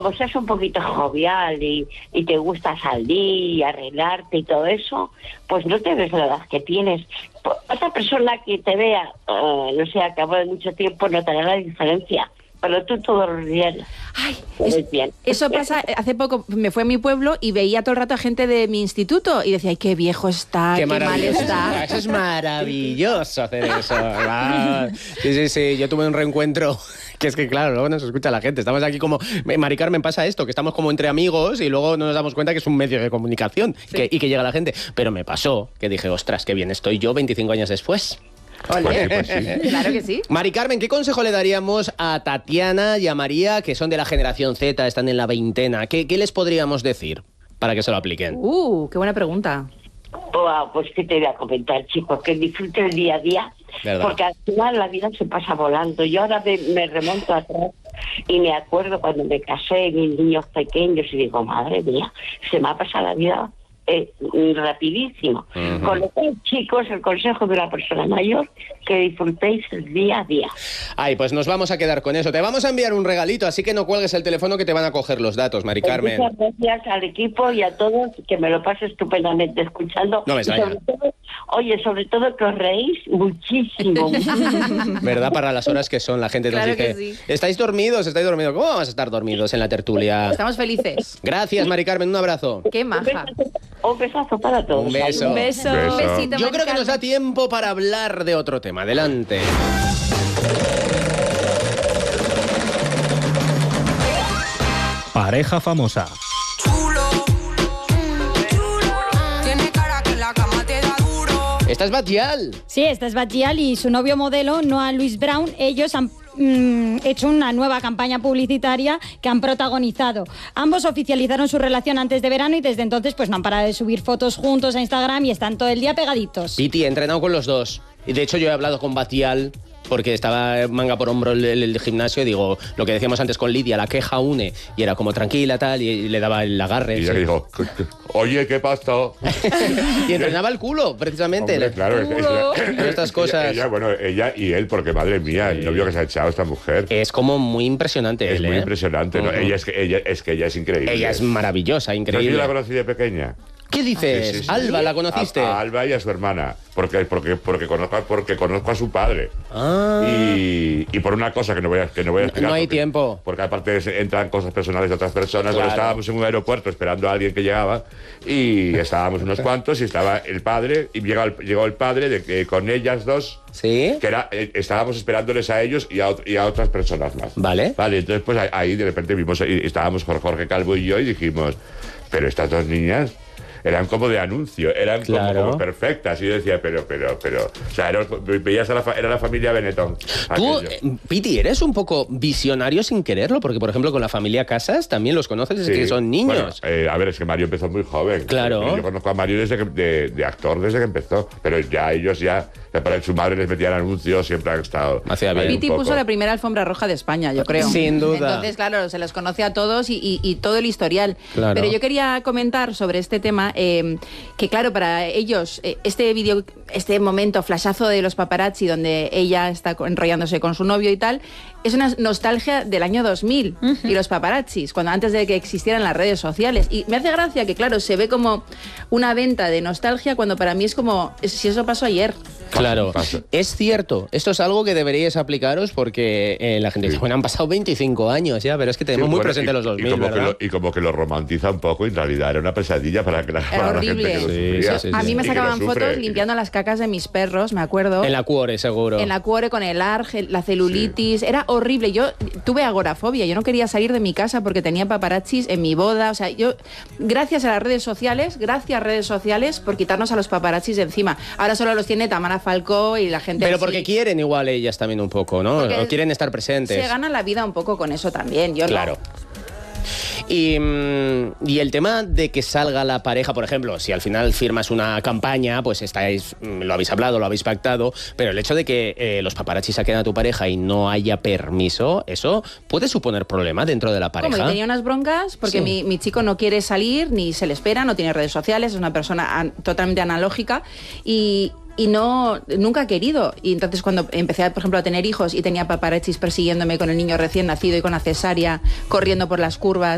como seas un poquito jovial y te gusta salir y arreglarte y todo eso, pues no te ves la edad que tienes. Otra persona que te vea, no sé, a cabo de mucho tiempo, notará la diferencia. Pero tú todos los días. Ay, eso pasa. Hace poco me fui a mi pueblo y veía todo el rato a gente de mi instituto y decía, ay, qué viejo está, qué mal está. Eso es maravilloso hacer eso. Sí. Yo tuve un reencuentro que es que, claro, luego no se escucha la gente. Estamos aquí como, Mari Carmen, pasa esto, que estamos como entre amigos y luego no nos damos cuenta que es un medio de comunicación y que llega la gente. Pero me pasó que dije, ostras, qué bien estoy yo 25 años después. Olé. Pues sí. Claro que sí. Mari Carmen, ¿qué consejo le daríamos a Tatiana y a María, que son de la generación Z, están en la veintena? ¿Qué les podríamos decir para que se lo apliquen? Qué buena pregunta. Pues qué te voy a comentar, chicos, que disfruten el día a día, ¿verdad? Porque al final la vida se pasa volando. Yo ahora me remonto atrás y me acuerdo cuando me casé, mis niños pequeños, y digo, madre mía, se me ha pasado la vida rapidísimo. Uh-huh. Con lo cual, chicos, el consejo de una persona mayor, que disfrutéis el día a día. Ay, pues nos vamos a quedar con eso. Te vamos a enviar un regalito, así que no cuelgues el teléfono, que te van a coger los datos, Mari Carmen. Muchas gracias al equipo y a todos, que me lo paso estupendamente escuchando. No me extraña. Sobre todo que os reís muchísimo. ¿Verdad? Para las horas que son, la gente nos dice, sí. ¿Estáis dormidos? ¿Cómo vamos a estar dormidos en la tertulia? Estamos felices. Gracias, Mari Carmen, un abrazo. Qué maja. Un besazo para todos. Un beso. Un besito. Yo creo que nos da tiempo para hablar de otro tema. Adelante. Pareja famosa. Esta es Batlle. Sí, esta es Batlle y su novio modelo, Noah Louis Brown. Ellos han hecho una nueva campaña publicitaria que han protagonizado. Ambos oficializaron su relación antes de verano y desde entonces pues no han parado de subir fotos juntos a Instagram y están todo el día pegaditos. Piti, he entrenado con los dos. Y de hecho yo he hablado con Batlle porque estaba manga por hombro el gimnasio y digo, lo que decíamos antes con Lidia, la queja une, y era como tranquila tal, y le daba el agarre. Y ella dijo, oye, ¿qué pasa? Y entrenaba el culo, precisamente. Hombre, claro, estas cosas. Ella y él, porque madre mía, el novio que se ha echado esta mujer. Es como muy impresionante. Es muy impresionante, ¿no? Ella es increíble. Ella es maravillosa, increíble. Yo la conocí de pequeña. ¿Qué dices? Sí. Alba, ¿la conociste? A Alba y a su hermana, porque conozco a su padre. Y por una cosa que no voy a explicar. No hay tiempo. Porque aparte entran cosas personales de otras personas. Claro. Estábamos en un aeropuerto esperando a alguien que llegaba y estábamos unos cuantos y estaba el padre y llegó el padre con ellas dos. ¿Sí? Que estábamos esperándoles a ellos y a otras personas más. Vale, entonces pues ahí de repente vimos, y estábamos Jorge Calvo y yo y dijimos, pero estas dos niñas eran como de anuncio, eran como perfectas. Y yo decía, pero, o sea, veías era la familia Benetton. Tú, Piti, eres un poco visionario sin quererlo, porque, por ejemplo, con la familia Casas también los conoces desde que son niños. Bueno, a ver, es que Mario empezó muy joven. Claro. Yo conozco a Mario de actor desde que empezó, pero ellos para su madre les metían anuncios, siempre han estado. Piti puso la primera alfombra roja de España, yo creo. Sin duda. Entonces, claro, se los conoce a todos y todo el historial. Claro. Pero yo quería comentar sobre este tema, que claro, para ellos, este momento flashazo de los paparazzi, donde ella está enrollándose con su novio y tal, es una nostalgia del año 2000 y los paparazzis, cuando antes de que existieran las redes sociales. Y me hace gracia que, claro, se ve como una venta de nostalgia cuando para mí es como si eso pasó ayer. Claro, es cierto. Esto es algo que deberíais aplicaros porque la gente dice, bueno, han pasado 25 años ya, pero es que tenemos muy presente los 2000, ¿verdad? Y como que lo romantiza un poco, y en realidad era una pesadilla para la gente que lo sufría. A mí me sacaban fotos limpiando las cacas de mis perros, me acuerdo. En la cuore, seguro. En la cuore con el ARG, la celulitis, era horrible. Yo tuve agorafobia, yo no quería salir de mi casa porque tenía paparazzis en mi boda. O sea, gracias a las redes sociales, por quitarnos a los paparazzis de encima. Ahora solo los tiene Tamara Falcó y la gente. Pero porque quieren igual ellas también un poco, ¿no? O quieren estar presentes. Se gana la vida un poco con eso también. Claro. Y el tema de que salga la pareja, por ejemplo, si al final firmas una campaña, pues lo habéis hablado, lo habéis pactado, pero el hecho de que los paparazzi saquen a tu pareja y no haya permiso, ¿eso puede suponer problema dentro de la pareja? Como tenía unas broncas porque mi chico no quiere salir, ni se le espera, no tiene redes sociales, es una persona totalmente analógica y nunca ha querido. Y entonces cuando empecé, por ejemplo, a tener hijos y tenía paparazzis persiguiéndome con el niño recién nacido y con la cesárea, corriendo por las curvas